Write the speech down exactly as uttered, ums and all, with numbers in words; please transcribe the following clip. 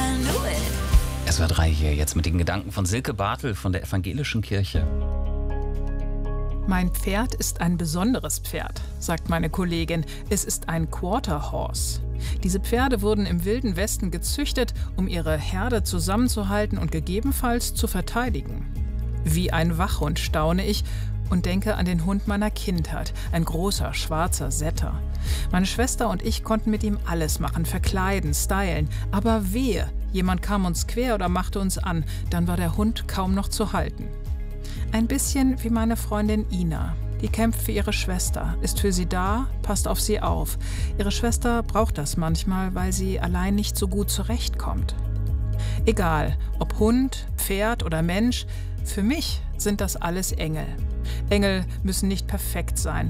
S W R drei hier jetzt mit den Gedanken von Silke Bartel von der Evangelischen Kirche. Mein Pferd ist ein besonderes Pferd, sagt meine Kollegin. Es ist ein Quarter Horse. Diese Pferde wurden im Wilden Westen gezüchtet, um ihre Herde zusammenzuhalten und gegebenenfalls zu verteidigen. Wie ein Wachhund staune ich und denke an den Hund meiner Kindheit, ein großer, schwarzer Setter. Meine Schwester und ich konnten mit ihm alles machen, verkleiden, stylen. Aber wehe, jemand kam uns quer oder machte uns an, dann war der Hund kaum noch zu halten. Ein bisschen wie meine Freundin Ina. Die kämpft für ihre Schwester, ist für sie da, passt auf sie auf. Ihre Schwester braucht das manchmal, weil sie allein nicht so gut zurechtkommt. Egal, ob Hund, Pferd oder Mensch, für mich sind das alles Engel. Engel müssen nicht perfekt sein,